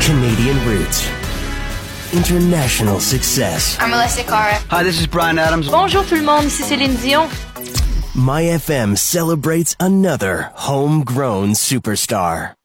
Canadian roots. International success. I'm Alessia Cara. Hi, this is Bryan Adams. Bonjour tout le monde, ici Céline Dion. My FM celebrates another homegrown superstar.